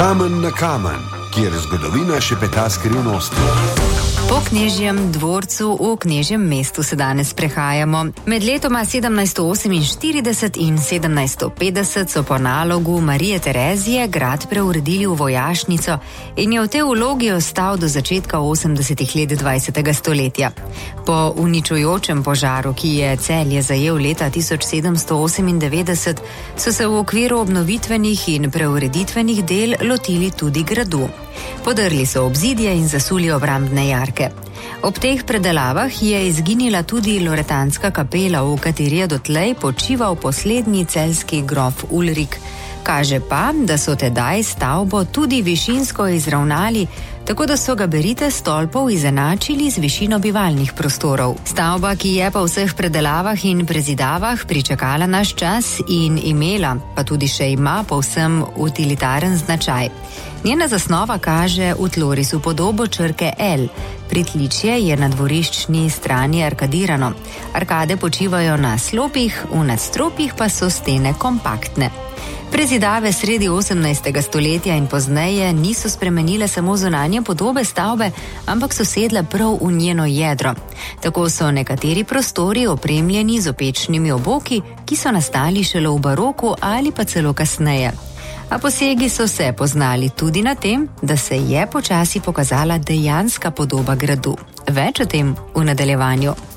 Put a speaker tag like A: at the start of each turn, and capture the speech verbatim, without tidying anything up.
A: Kamen na kamen, kjer zgodovina šepeta skrivnosti.
B: Po knežjem dvorcu v knežjem mestu se danes prehajamo. Med letoma sedemnajststo oseminštirideset in sedemnajststo petdeset so po nalogu Marije Terezije grad preuredili v vojašnico in je v tej vlogi ostal do začetka osemdesetih let dvajsetega stoletja. Po uničujočem požaru, ki je Celje zajel leta tisoč sedemsto osemindevetdeset, so se v okviru obnovitvenih in preureditvenih del lotili tudi gradu. Podrli so obzidje in zasuli obrambne jarke. Ob teh predelavah je izginila tudi loretanska kapela, v kateri je dotlej počival poslednji celjski grof Ulrik. Kaže pa, da so tedaj stavbo tudi višinsko izravnali, tako da so gabarite stolpov izenačili z višino bivalnih prostorov. Stavba, ki je po vseh predelavah in prezidavah pričakala naš čas in imela, pa tudi še ima povsem utilitaren značaj. Njena zasnova kaže v tlorisu podobo črke L. Pritličje je na dvoriščni strani arkadirano. Arkade počivajo na slopih, v nadstropjih pa so stene kompaktne. Prezidave sredi osemnajstega stoletja in pozneje niso spremenile samo zunanje podobe stavbe, ampak so sedle prav v njeno jedro. Tako so nekateri prostori opremljeni z opečnimi oboki, ki so nastali šele v baroku ali pa celo kasneje. A posegi so se poznali tudi na tem, da se je počasi pokazala dejanska podoba gradu. Več o tem v nadaljevanju.